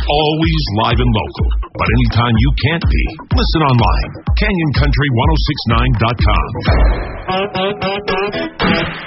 always live and local. But anytime you can't be, listen online. CanyonCountry1069.com.